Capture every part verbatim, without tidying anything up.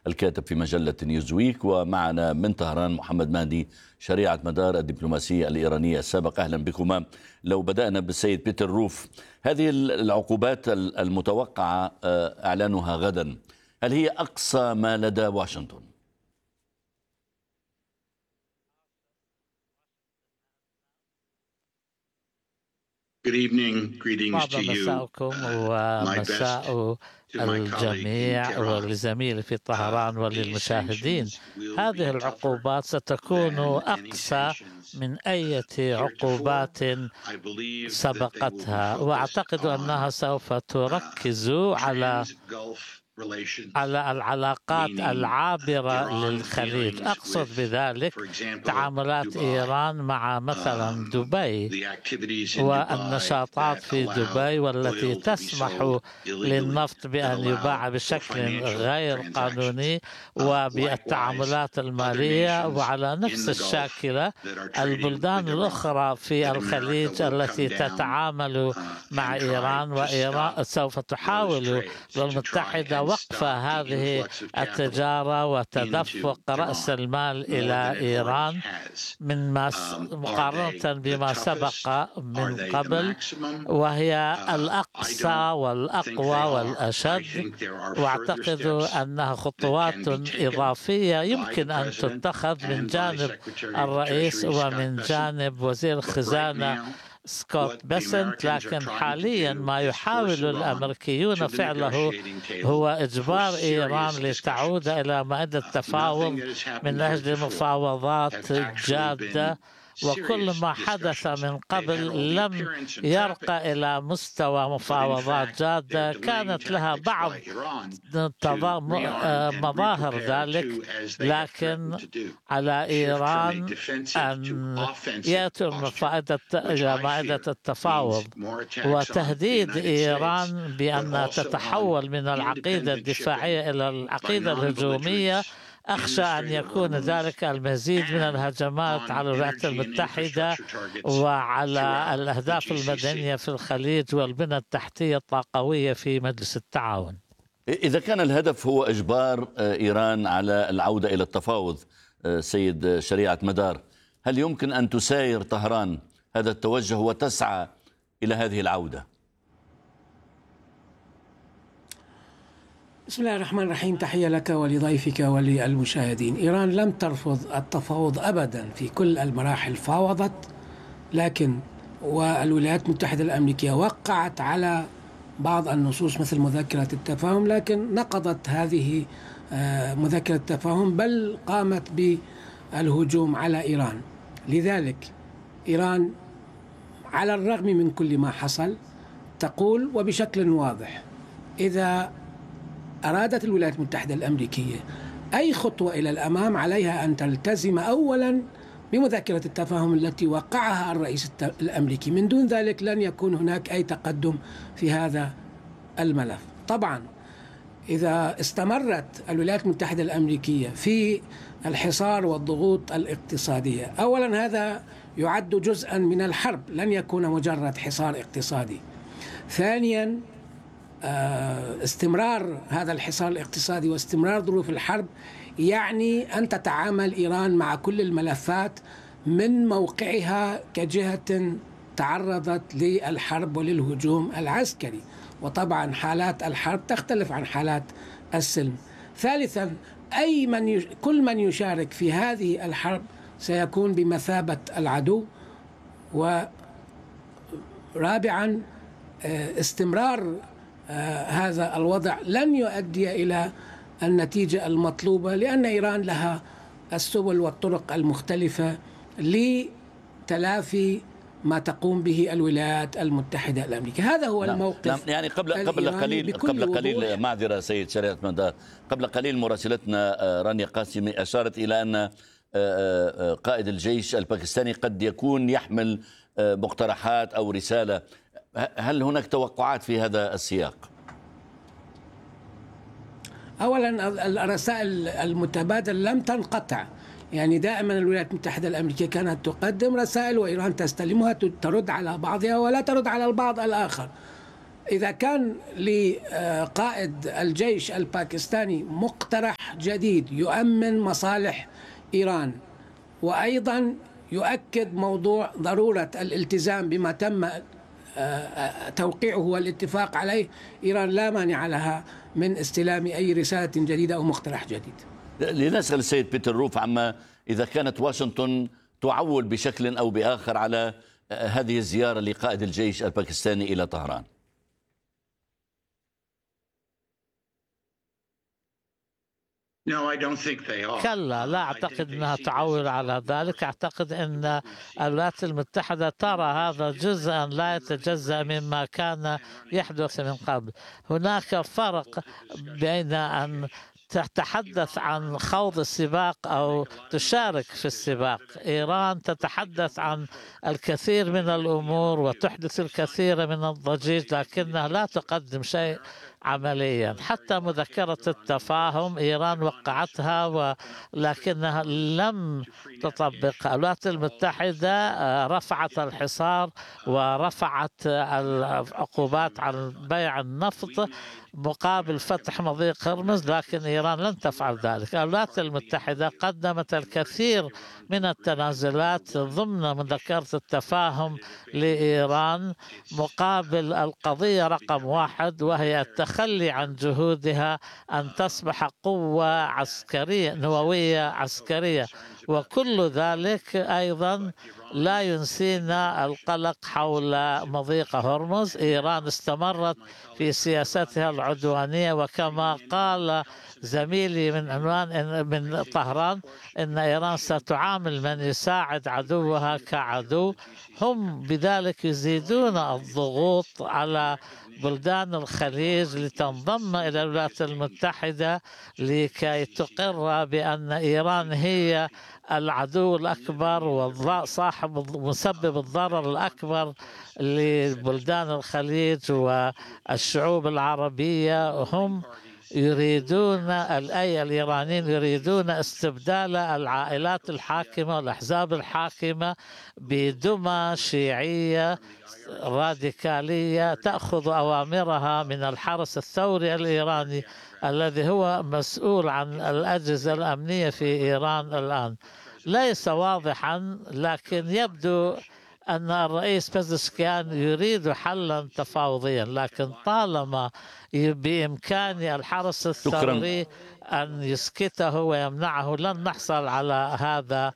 الكاتب في مجلة نيوزويك، ومعنا من طهران محمد مهدي، شريعة مدار الدبلوماسية الإيرانية السابق. أهلا بكما. لو بدأنا بالسيد بيتر روف، هذه العقوبات المتوقعة إعلانها غدا، هل هي أقصى ما لدى واشنطن؟ مساءكم ومساء الجميع ولزميلي في طهران وللمشاهدين. هذه العقوبات ستكون أقصى من أي عقوبات سبقتها، وأعتقد أنها سوف تركز على على العلاقات العابرة للخليج. أقصد بذلك تعاملات إيران مع مثلا دبي والنشاطات في دبي، والتي تسمح للنفط بأن يباع بشكل غير قانوني، وبالتعاملات المالية. وعلى نفس الشاكلة البلدان الأخرى في الخليج التي تتعامل مع إيران، وإيران سوف تحاول المتحدة وقف هذه التجارة وتدفق رأس المال إلى إيران من ما مقارنة بما سبق من قبل، وهي الأقصى والأقوى والأشد. وأعتقد أنها خطوات إضافية يمكن أن تتخذ من جانب الرئيس ومن جانب وزير الخزانة سكوت بيسنت، لكن حاليا ما يحاول الأمريكيون فعله هو إجبار إيران لتعود إلى مائدة التفاوض من أجل مفاوضات جادة. وكل ما حدث من قبل لم يرقى إلى مستوى مفاوضات جادة كانت لها بعض مظاهر ذلك، لكن على إيران أن يأتوا إلى مائدة التفاوض. وتهديد إيران بأن تتحول من العقيدة الدفاعية إلى العقيدة الهجومية، أخشى أن يكون ذلك المزيد من الهجمات على الولايات المتحدة وعلى الأهداف المدنية في الخليج والبنى التحتية الطاقوية في مجلس التعاون. إذا كان الهدف هو إجبار إيران على العودة إلى التفاوض، سيد شريعة مدار، هل يمكن أن تساير طهران هذا التوجه وتسعى إلى هذه العودة؟ بسم الله الرحمن الرحيم. تحية لك ولضيفك وللمشاهدين. إيران لم ترفض التفاوض أبدا، في كل المراحل فاوضت، لكن والولايات المتحدة الأمريكية وقعت على بعض النصوص مثل مذكرة التفاهم، لكن نقضت هذه مذكرة التفاهم، بل قامت بالهجوم على إيران. لذلك إيران على الرغم من كل ما حصل تقول وبشكل واضح، إذا أرادت الولايات المتحدة الأمريكية أي خطوة إلى الأمام عليها أن تلتزم أولا بمذكرة التفاهم التي وقعها الرئيس الأمريكي. من دون ذلك لن يكون هناك أي تقدم في هذا الملف. طبعا إذا استمرت الولايات المتحدة الأمريكية في الحصار والضغوط الاقتصادية، أولا هذا يعد جزءا من الحرب، لن يكون مجرد حصار اقتصادي. ثانيا استمرار هذا الحصار الاقتصادي واستمرار ظروف الحرب يعني أن تتعامل إيران مع كل الملفات من موقعها كجهة تعرضت للحرب وللهجوم العسكري، وطبعا حالات الحرب تختلف عن حالات السلم. ثالثا أي من يش... كل من يشارك في هذه الحرب سيكون بمثابة العدو. ورابعا استمرار هذا الوضع لن يؤدي إلى النتيجة المطلوبة، لأن إيران لها السبل والطرق المختلفة لتلافي ما تقوم به الولايات المتحدة الأمريكية. هذا هو نعم. الموقف. نعم. يعني قبل قبل قليل قبل قليل معذرة سيد شريعة مدار، قبل قليل مراسلتنا رانيا قاسمي أشارت إلى أن قائد الجيش الباكستاني قد يكون يحمل مقترحات أو رسالة. هل هناك توقعات في هذا السياق؟ أولا الرسائل المتبادلة لم تنقطع، يعني دائما الولايات المتحدة الأمريكية كانت تقدم رسائل وإيران تستلمها، ترد على بعضها ولا ترد على البعض الآخر. إذا كان لقائد الجيش الباكستاني مقترح جديد يؤمن مصالح إيران، وأيضا يؤكد موضوع ضرورة الالتزام بما تم توقيعه والاتفاق عليه، إيران لا مانع لها من استلام أي رسالة جديدة أو مقترح جديد. لنسأل السيد بيتر روف عما إذا كانت واشنطن تعول بشكل أو بآخر على هذه الزيارة لقائد الجيش الباكستاني إلى طهران. كلا، لا أعتقد أنها تعول على ذلك. أعتقد أن الولايات المتحدة ترى هذا جزءا لا يتجزأ مما كان يحدث من قبل. هناك فرق بين أن تتحدث عن خوض السباق أو تشارك في السباق. إيران تتحدث عن الكثير من الأمور وتحدث الكثير من الضجيج، لكنها لا تقدم شيء عمليا. حتى مذكرة التفاهم إيران وقعتها ولكنها لم تطبقها. الولايات المتحدة رفعت الحصار ورفعت العقوبات عن بيع النفط مقابل فتح مضيق هرمز، لكن إيران لن تفعل ذلك. الولايات المتحدة قدمت الكثير من التنازلات ضمن مذكرة التفاهم لإيران مقابل القضية رقم واحد، وهي التخلي عن جهودها أن تصبح قوة عسكرية نووية عسكرية. وكل ذلك أيضا لا ينسينا القلق حول مضيق هرمز. إيران استمرت في سياستها العدوانية، وكما قال زميلي من عنوان من طهران إن إيران ستعامل من يساعد عدوها كعدو. هم بذلك يزيدون الضغوط على بلدان الخليج لتنضم إلى الولايات المتحدة لكي تقر بأن إيران هي العدو الأكبر وصاحب مسبب الضرر الأكبر لبلدان الخليج والشعوب العربية. هم يريدون أي الإيرانيين يريدون استبدال العائلات الحاكمة والأحزاب الحاكمة بدمى شيعية راديكالية تأخذ أوامرها من الحرس الثوري الإيراني الذي هو مسؤول عن الأجهزة الأمنية في إيران الآن. ليس واضحا، لكن يبدو أن الرئيس بزشكيان يريد حلا تفاوضيا، لكن طالما بإمكان الحرس الثوري أن يسكته ويمنعه لن نحصل على هذا.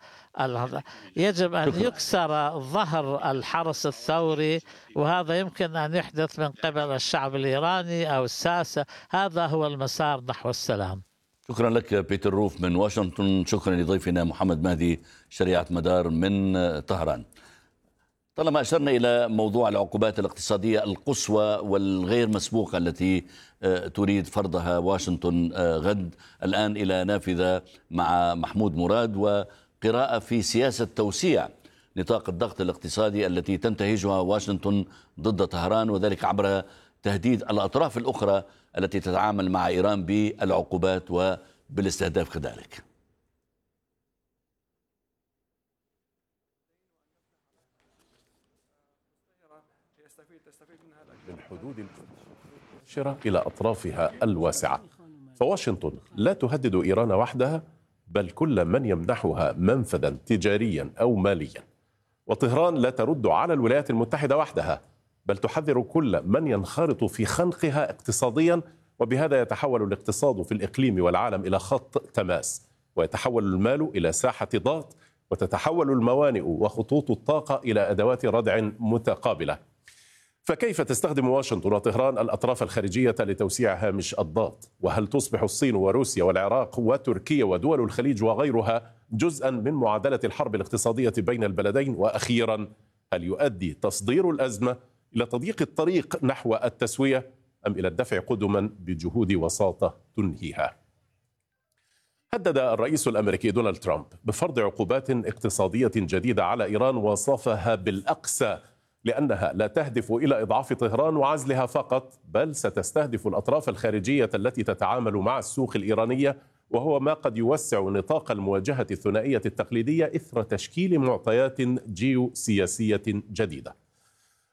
يجب أن يكسر ظهر الحرس الثوري، وهذا يمكن أن يحدث من قبل الشعب الإيراني أو الساسة. هذا هو المسار نحو السلام. شكرا لك بيتر روف من واشنطن. شكرا لضيفنا محمد مهدي شريعة مدار من طهران. طالما أشرنا إلى موضوع العقوبات الاقتصادية القصوى والغير مسبوقة التي تريد فرضها واشنطن غد، الآن إلى نافذة مع محمود مراد وقراءة في سياسة توسيع نطاق الضغط الاقتصادي التي تنتهجها واشنطن ضد طهران، وذلك عبر تهديد الأطراف الأخرى التي تتعامل مع إيران بالعقوبات وبالاستهداف كذلك. من حدود المباشرة إلى أطرافها الواسعة. فواشنطن لا تهدد إيران وحدها، بل كل من يمنحها منفذا تجاريا أو ماليا. وطهران لا ترد على الولايات المتحدة وحدها، بل تحذر كل من ينخرط في خنقها اقتصاديا، وبهذا يتحول الاقتصاد في الإقليم والعالم إلى خط تماس، ويتحول المال إلى ساحة ضغط، وتتحول الموانئ وخطوط الطاقة إلى أدوات ردع متقابلة. فكيف تستخدم واشنطن وطهران الأطراف الخارجية لتوسيع هامش الضغط؟ وهل تصبح الصين وروسيا والعراق وتركيا ودول الخليج وغيرها جزءا من معادلة الحرب الاقتصادية بين البلدين؟ وأخيرا، هل يؤدي تصدير الأزمة إلى تضييق الطريق نحو التسوية أم إلى الدفع قدما بجهود وساطة تنهيها؟ هدد الرئيس الأمريكي دونالد ترامب بفرض عقوبات اقتصادية جديدة على إيران، وصفها بالأقسى لأنها لا تهدف إلى إضعاف طهران وعزلها فقط، بل ستستهدف الأطراف الخارجية التي تتعامل مع السوق الإيرانية، وهو ما قد يوسع نطاق المواجهة الثنائية التقليدية إثر تشكيل معطيات جيوسياسية جديدة.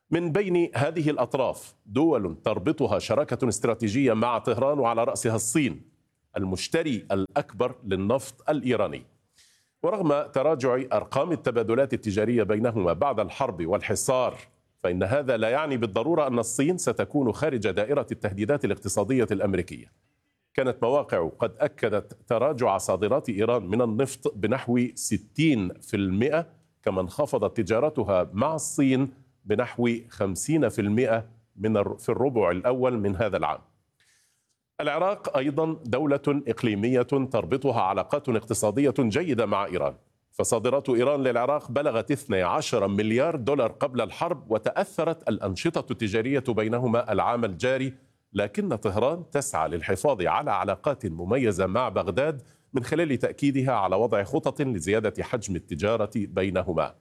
من بين هذه الأطراف دول تربطها شراكة استراتيجية مع طهران وعلى رأسها الصين المشتري الأكبر للنفط الإيراني. ورغم تراجع أرقام التبادلات التجارية بينهما بعد الحرب والحصار، فإن هذا لا يعني بالضرورة أن الصين ستكون خارج دائرة التهديدات الاقتصادية الأمريكية. كانت مواقع قد أكدت تراجع صادرات إيران من النفط بنحو ستين بالمئة، كما انخفضت تجارتها مع الصين بنحو خمسين بالمئة من في الربع الأول من هذا العام. العراق أيضا دولة إقليمية تربطها علاقات اقتصادية جيدة مع إيران، فصادرات إيران للعراق بلغت اثني عشر مليار دولار قبل الحرب، وتأثرت الأنشطة التجارية بينهما العام الجاري، لكن طهران تسعى للحفاظ على علاقات مميزة مع بغداد من خلال تأكيدها على وضع خطط لزيادة حجم التجارة بينهما.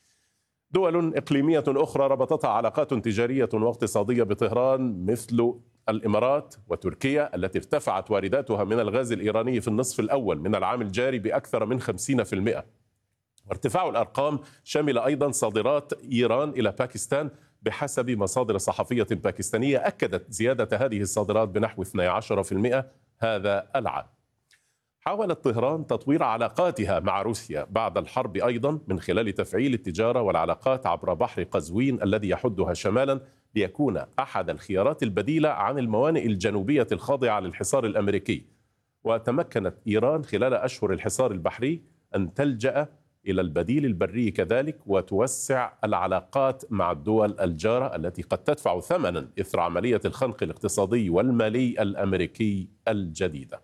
دول إقليمية أخرى ربطتها علاقات تجارية واقتصادية بطهران مثل الإمارات وتركيا التي ارتفعت وارداتها من الغاز الإيراني في النصف الأول من العام الجاري بأكثر من خمسين بالمئة. وارتفاع الأرقام شمل أيضا صادرات إيران إلى باكستان، بحسب مصادر صحفية باكستانية أكدت زيادة هذه الصادرات بنحو اثني عشر بالمئة هذا العام. حاولت طهران تطوير علاقاتها مع روسيا بعد الحرب أيضا من خلال تفعيل التجارة والعلاقات عبر بحر قزوين الذي يحدها شمالا، ليكون أحد الخيارات البديلة عن الموانئ الجنوبية الخاضعة للحصار الأمريكي. وتمكنت إيران خلال أشهر الحصار البحري أن تلجأ إلى البديل البري كذلك، وتوسع العلاقات مع الدول الجارة التي قد تدفع ثمنا إثر عملية الخنق الاقتصادي والمالي الأمريكي الجديدة.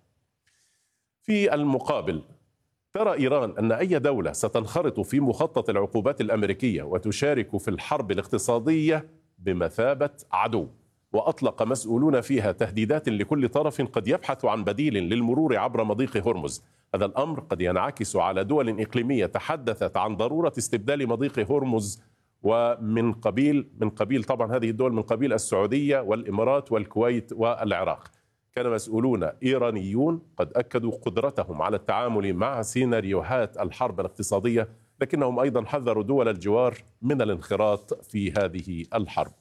في المقابل ترى إيران أن أي دولة ستنخرط في مخطط العقوبات الأمريكية وتشارك في الحرب الاقتصادية بمثابة عدو، وأطلق مسؤولون فيها تهديدات لكل طرف قد يبحث عن بديل للمرور عبر مضيق هرمز. هذا الأمر قد ينعكس على دول إقليمية تحدثت عن ضرورة استبدال مضيق هرمز، ومن قبيل من قبيل طبعا هذه الدول من قبيل السعودية والإمارات والكويت والعراق. كان مسؤولون إيرانيون قد أكدوا قدرتهم على التعامل مع سيناريوهات الحرب الاقتصادية، لكنهم أيضا حذروا دول الجوار من الانخراط في هذه الحرب.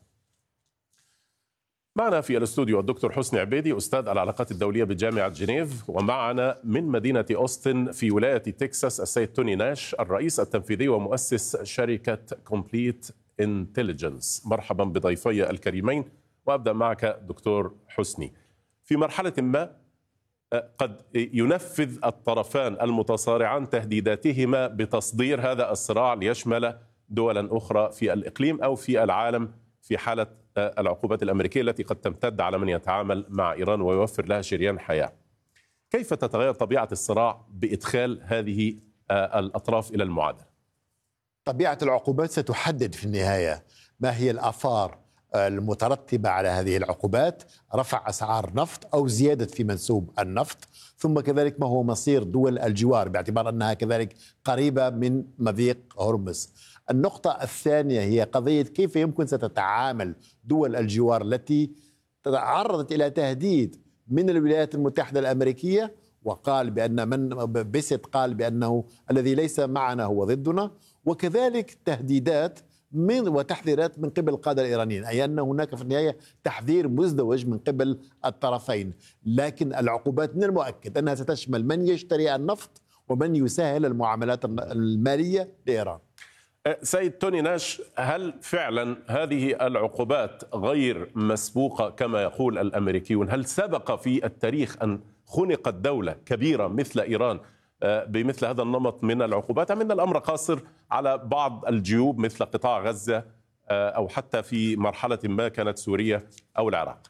معنا في الاستوديو الدكتور حسني عبيدي أستاذ العلاقات الدولية بجامعة جنيف، ومعنا من مدينة أوستن في ولاية تكساس السيد توني ناش الرئيس التنفيذي ومؤسس شركة كومبليت انتليجنس. مرحبا بضيفي الكريمين، وأبدأ معك دكتور حسني. في مرحلة ما قد ينفذ الطرفان المتصارعان تهديداتهما بتصدير هذا الصراع ليشمل دولا أخرى في الإقليم أو في العالم في حالة العقوبات الأمريكية التي قد تمتد على من يتعامل مع إيران ويوفر لها شريان حياة. كيف تتغير طبيعة الصراع بإدخال هذه الأطراف إلى المعادلة؟ طبيعة العقوبات ستحدد في النهاية ما هي الآثار المترتبة على هذه العقوبات، رفع أسعار نفط أو زيادة في منسوب النفط، ثم كذلك ما هو مصير دول الجوار باعتبار أنها كذلك قريبة من مضيق هرمز. النقطة الثانية هي قضية كيف يمكن ستتعامل دول الجوار التي تعرضت إلى تهديد من الولايات المتحدة الأمريكية، وقال بأن من بيست قال بأنه الذي ليس معنا هو ضدنا، وكذلك تهديدات من وتحذيرات من قبل القادة الإيرانيين، أي أن هناك في النهاية تحذير مزدوج من قبل الطرفين. لكن العقوبات من المؤكد أنها ستشمل من يشتري النفط ومن يسهل المعاملات المالية لإيران. سيد توني ناش، هل فعلا هذه العقوبات غير مسبوقة كما يقول الأمريكيون؟ هل سبق في التاريخ أن خنقت دولة كبيرة مثل إيران بمثل هذا النمط من العقوبات، أم أن الأمر قاصر على بعض الجيوب مثل قطاع غزة أو حتى في مرحلة ما كانت سوريا أو العراق؟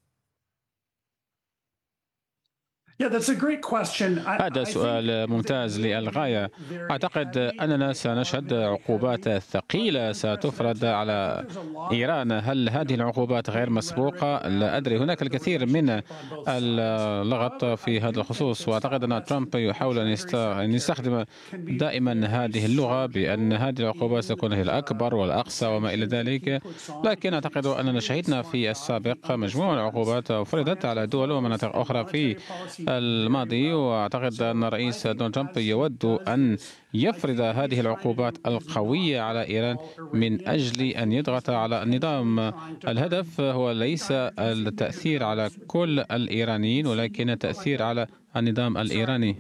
هذا سؤال ممتاز للغاية. أعتقد أننا سنشهد عقوبات ثقيلة ستفرض على إيران. هل هذه العقوبات غير مسبوقة؟ لا أدري، هناك الكثير من اللغط في هذا الخصوص، وأعتقد أن ترامب يحاول أن يستخدم دائما هذه اللغة بأن هذه العقوبات ستكون هي الأكبر والأقصى وما إلى ذلك. لكن أعتقد أننا شهدنا في السابق مجموعة من العقوبات فرضت على دول ومناطق أخرى في الماضي، وأعتقد أن الرئيس دونالد ترامب يود أن يفرض هذه العقوبات القوية على إيران من أجل أن يضغط على النظام. الهدف هو ليس التأثير على كل الإيرانيين ولكن التأثير على النظام الإيراني.